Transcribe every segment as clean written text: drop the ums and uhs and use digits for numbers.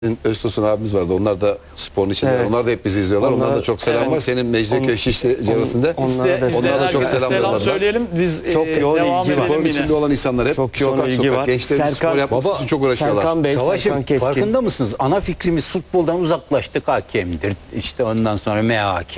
Öztosun abimiz vardı. Onlar da sporun içinde. Evet. Onlar da hep bizi izliyorlar. Onlara da çok selam var. Senin Mecidiyeköy Şişli çevresinde. Onlara da çok selam söyleyelim. Biz Çok yoğun devam ilgi var. edelim Sporun yine. içinde olan insanlar hep çok yoğun ilgi var. gençlerin spor yapması için çok uğraşıyorlar. Serkan Bey, Savaşım, Serkan Keskin. farkında mısınız? Ana fikrimiz futboldan uzaklaştık, hakemdir. İşte ondan sonra MHK,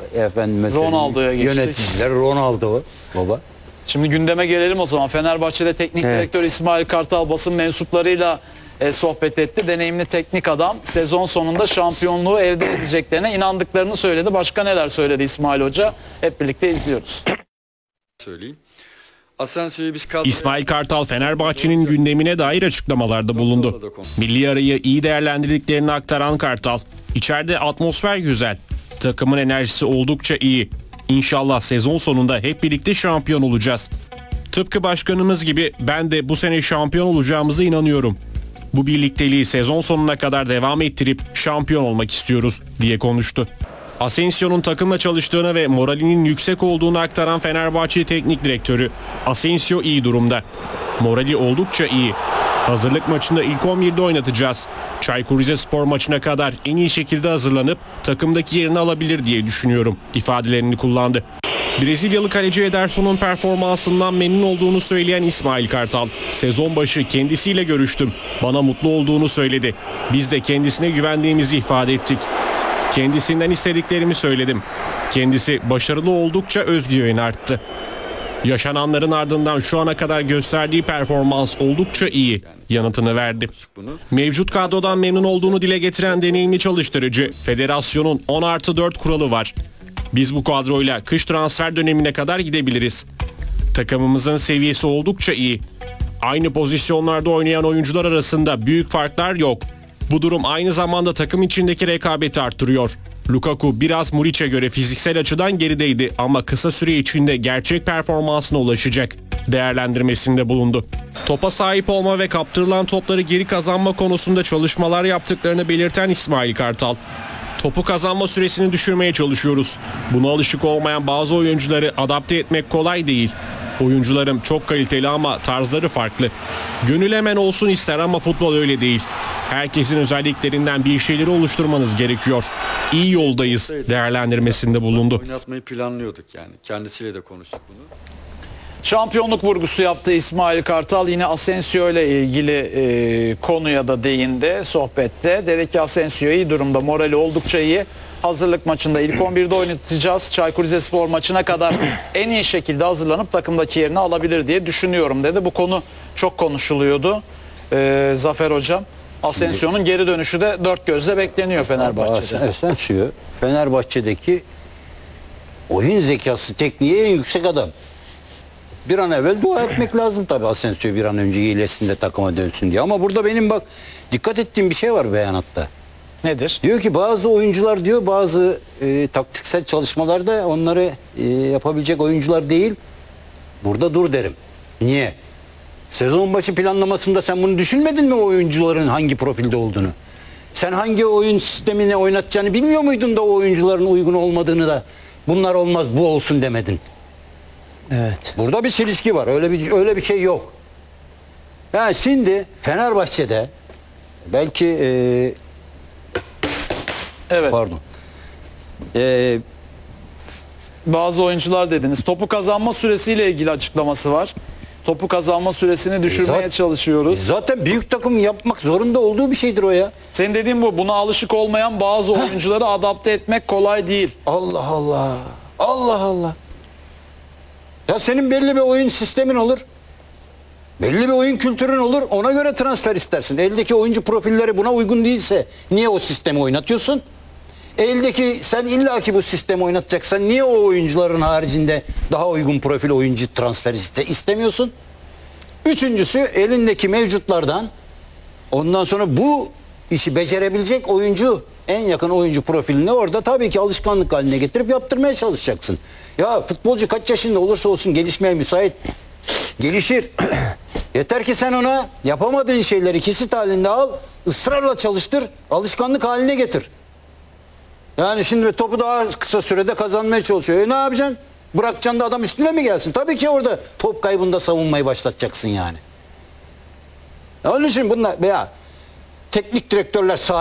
Ronaldo'ya geçtik. yöneticiler, Ronaldo baba. Şimdi gündeme gelelim o zaman. Fenerbahçe'de teknik Evet. direktör İsmail Kartal basın mensuplarıyla sohbet etti. Deneyimli teknik adam sezon sonunda şampiyonluğu elde edeceklerine inandıklarını söyledi. Başka neler söyledi İsmail Hoca? Hep birlikte izliyoruz. Söyleyeyim. Asensio'yu biz kadroya... İsmail Kartal Fenerbahçe'nin gündemine dair açıklamalarda bulundu. Milli arayı iyi değerlendirdiklerini aktaran Kartal, "İçeride atmosfer güzel, takımın enerjisi oldukça iyi. İnşallah sezon sonunda hep birlikte şampiyon olacağız. Tıpkı başkanımız gibi ben de bu sene şampiyon olacağımıza inanıyorum. Bu birlikteliği sezon sonuna kadar devam ettirip şampiyon olmak istiyoruz," diye konuştu. Asensio'nun takımla çalıştığını ve moralinin yüksek olduğunu aktaran Fenerbahçe Teknik Direktörü, "Asensio iyi durumda. Morali oldukça iyi. Hazırlık maçında ilk 11'de oynatacağız. Çaykur Rizespor maçına kadar en iyi şekilde hazırlanıp takımdaki yerini alabilir diye düşünüyorum," ifadelerini kullandı. Brezilyalı kaleci Ederson'un performansından memnun olduğunu söyleyen İsmail Kartal, "Sezon başı kendisiyle görüştüm. Bana mutlu olduğunu söyledi. Biz de kendisine güvendiğimizi ifade ettik. Kendisinden istediklerimi söyledim. Kendisi başarılı oldukça özgüveni arttı. Yaşananların ardından şu ana kadar gösterdiği performans oldukça iyi," yanıtını verdi. Mevcut kadrodan memnun olduğunu dile getiren deneyimli çalıştırıcı, "Federasyonun 10+4 kuralı var. Biz bu kadroyla kış transfer dönemine kadar gidebiliriz. Takımımızın seviyesi oldukça iyi. Aynı pozisyonlarda oynayan oyuncular arasında büyük farklar yok. Bu durum aynı zamanda takım içindeki rekabeti arttırıyor. Lukaku biraz Muriç'e göre fiziksel açıdan gerideydi ama kısa süre içinde gerçek performansına ulaşacak," değerlendirmesinde bulundu. Topa sahip olma ve kaptırılan topları geri kazanma konusunda çalışmalar yaptıklarını belirten İsmail Kartal, "Topu kazanma süresini düşürmeye çalışıyoruz. Buna alışık olmayan bazı oyuncuları adapte etmek kolay değil. Oyuncularım çok kaliteli ama tarzları farklı. Gönül hemen olsun ister ama futbol öyle değil. Herkesin özelliklerinden bir şeyleri oluşturmanız gerekiyor. İyi yoldayız," değerlendirmesinde bulundu. Oynatmayı planlıyorduk yani. Kendisiyle de konuştuk bunu. Şampiyonluk vurgusu yaptı İsmail Kartal. Yine Asensio ile ilgili konuya da değindi sohbette. Dedi ki Asensio iyi durumda, morali oldukça iyi. Hazırlık maçında ilk 11'de oynatacağız. Çaykur Rizespor maçına kadar en iyi şekilde hazırlanıp takımdaki yerini alabilir diye düşünüyorum dedi. Bu konu çok konuşuluyordu. Zafer Hocam, Asensio'nun geri dönüşü de dört gözle bekleniyor Fenerbahçe'de. Asensio Fenerbahçe'deki oyun zekası, tekniği en yüksek adam. Bir an evvel dua etmek lazım tabii Asensio bir an önce iyileşsin de takıma dönsün diye. Ama burada benim bak dikkat ettiğim bir şey var beyanatta. Nedir? Diyor ki bazı oyuncular diyor bazı taktiksel çalışmalarda onları yapabilecek oyuncular değil. Burada dur derim. Niye? Sezon başı planlamasında sen bunu düşünmedin mi, o oyuncuların hangi profilde olduğunu? Sen hangi oyun sistemini oynatacağını bilmiyor muydun da o oyuncuların uygun olmadığını da bunlar olmaz bu olsun demedin? Evet. Burada bir çelişki var. Öyle bir şey yok. Yani şimdi Fenerbahçe'de belki Evet. pardon. Bazı oyuncular dediniz. Topu kazanma süresiyle ilgili açıklaması var. Topu kazanma süresini düşürmeye çalışıyoruz. Zaten büyük takım yapmak zorunda olduğu bir şeydir o ya. Senin dediğin bu. Buna alışık olmayan bazı oyuncuları adapte etmek kolay değil. Allah Allah. Allah Allah. Ya senin belli bir oyun sistemin olur. Belli bir oyun kültürün olur. Ona göre transfer istersin. Eldeki oyuncu profilleri buna uygun değilse niye o sistemi oynatıyorsun? Eldeki sen illaki bu sistemi oynatacaksan niye o oyuncuların haricinde daha uygun profil oyuncu transfer istemiyorsun? Üçüncüsü elindeki mevcutlardan ondan sonra bu işi becerebilecek oyuncu, en yakın oyuncu profilini orada tabii ki alışkanlık haline getirip yaptırmaya çalışacaksın. Ya futbolcu kaç yaşında olursa olsun gelişmeye müsait. Gelişir. Yeter ki sen ona yapamadığın şeyleri kesit halinde al, ısrarla çalıştır, alışkanlık haline getir. Yani şimdi topu daha kısa sürede kazanmaya çalışıyor. Ne yapacaksın? Bırakacaksın da adam üstüne mi gelsin? Tabii ki orada top kaybında savunmayı başlatacaksın yani. Onun için bunlar veya teknik direktörler